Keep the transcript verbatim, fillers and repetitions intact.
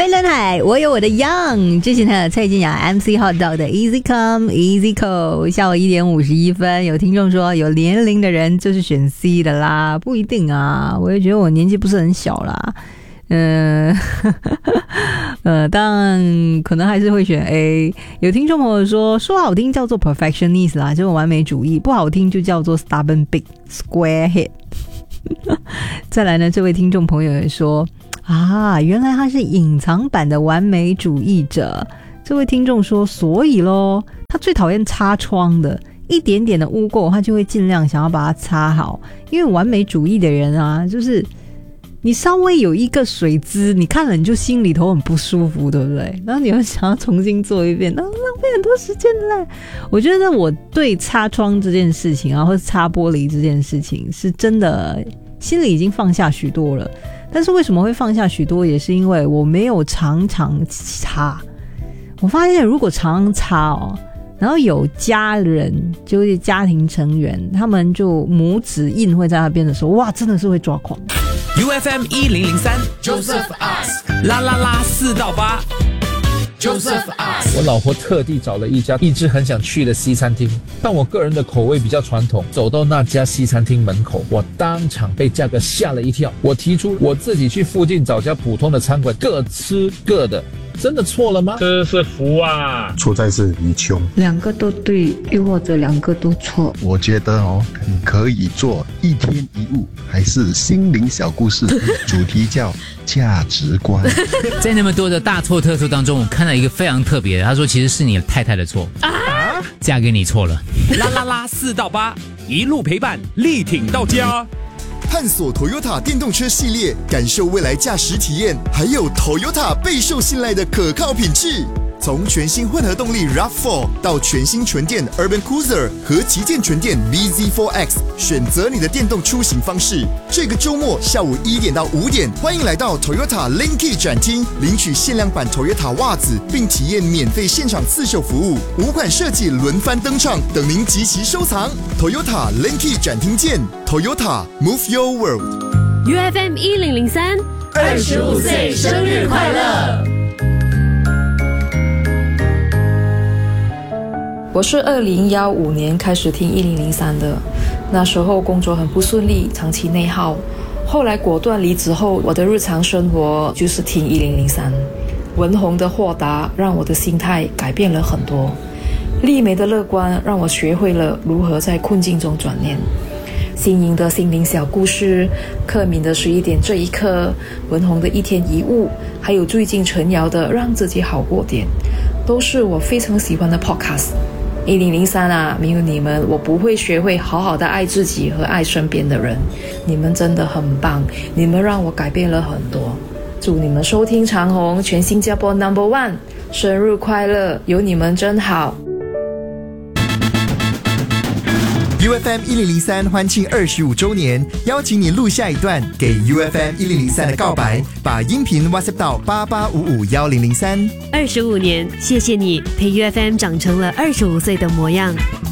飞轮海，我有我的 Young。之前的蔡健雅 M C Hot Dog 的 Easy Come Easy Go。下午一点五十一分，有听众说有年龄的人就是选 C 的啦，不一定啊，我也觉得我年纪不是很小啦。嗯，呃，当然可能还是会选 A。有听众朋友说，说好听叫做 perfectionist 啦，就是完美主义；不好听就叫做 stubborn big square head。再来呢，这位听众朋友也说啊，原来他是隐藏版的完美主义者。这位听众说，所以咯，他最讨厌擦窗的，一点点的污垢他就会尽量想要把它擦好，因为完美主义的人啊，就是你稍微有一个水渍，你看了你就心里头很不舒服，对不对？然后你会想要重新做一遍，然后浪费很多时间嘞。我觉得我对擦窗这件事情啊，或者擦玻璃这件事情，是真的心里已经放下许多了。但是为什么会放下许多，也是因为我没有常常擦。我发现如果常常擦哦，然后有家人，就是家庭成员，他们就拇指印会在那边的时候，哇，真的是会抓狂。 U F M 一零零三 Joseph Ask 啦啦啦四到八 Joseph Ask。 我老婆特地找了一家一直很想去的西餐厅，但我个人的口味比较传统，走到那家西餐厅门口，我当场被价格吓了一跳。我提出我自己去附近找家普通的餐馆，各吃各的，真的错了吗？ 这是福啊！ 错在是你穷， 两个都对，又或者两个都错。 我觉得哦，你可以做一天一物，还是心灵小故事，主题叫价值观。 在那么多的大错特错当中，我看到一个非常特别的，他说其实是你太太的错啊，嫁给你错了。 啦啦啦四到八，一路陪伴，力挺到家。 探索 Toyota 电动车系列，感受未来驾驶体验，还有 Toyota 备受信赖的可靠品质。从全新混合动力 RAV 四 到全新纯电 Urban Cruiser 和旗舰纯电 B Z 四 X， 选择你的电动出行方式。这个周末下午一点到五点，欢迎来到 Toyota Linky 展厅，领取限量版 Toyota 袜子，并体验免费现场刺绣服务，五款设计轮番登场，等您集齐收藏。Toyota Linky 展厅见 ，Toyota Move Your World。U F M 一零零三， 二十五岁生日快乐！ 我是二零一五年开始听一零零三的，那时候工作很不顺利，长期内耗，后来果断离职后，我的日常生活就是听一零零三。文宏的豁达让我的心态改变了很多，丽梅的乐观让我学会了如何在困境中转念，新颖的心灵小故事，克敏的十一点这一刻，文宏的一天一物，还有最近陈瑶的让自己好过点，都是我非常喜欢的 podcast。一零零三啊，没有你们我不会学会好好的爱自己和爱身边的人，你们真的很棒，你们让我改变了很多。祝你们收听长虹全新加坡 number one， 生日快乐，有你们真好。 U F M 一零零三欢庆二十五周年，邀请你录下一段给 U F M 一零零三的告白，把音频 WhatsApp 到八八五五一零零三。 二十五年，谢谢你陪 U F M 长成了二十五岁的模样。